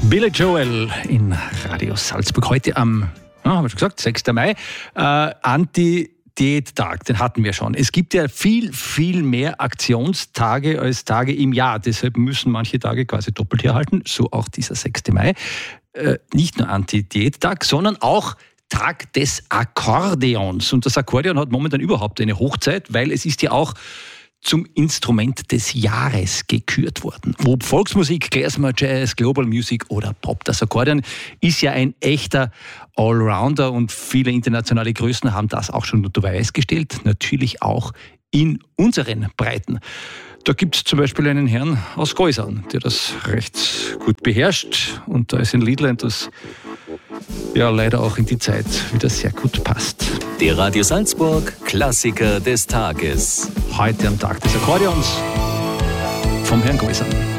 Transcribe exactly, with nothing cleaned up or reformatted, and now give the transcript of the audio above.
Billy Joel in Radio Salzburg. Heute am, ja, habe ich schon gesagt, sechsten Mai, äh, Anti-Diät-Tag, den hatten wir schon. Es gibt ja viel, viel mehr Aktionstage als Tage im Jahr. Deshalb müssen manche Tage quasi doppelt herhalten, so auch dieser sechsten Mai. Äh, nicht nur Anti-Diät-Tag, sondern auch Tag des Akkordeons. Und das Akkordeon hat momentan überhaupt eine Hochzeit, weil es ist ja auch zum Instrument des Jahres gekürt worden. Ob Volksmusik, Klezmer, Jazz, Global Music oder Pop. Das Akkordeon ist ja ein echter Allrounder und viele internationale Größen haben das auch schon unter Beweis gestellt. Natürlich auch in unseren Breiten. Da gibt es zum Beispiel einen Herrn aus Geusern, der das recht gut beherrscht. Und da ist ein Liedlein, das ja leider auch in die Zeit wieder sehr gut passt. Der Radio Salzburg Klassiker des Tages. Heute am Tag des Akkordeons vom Herrn Geusern.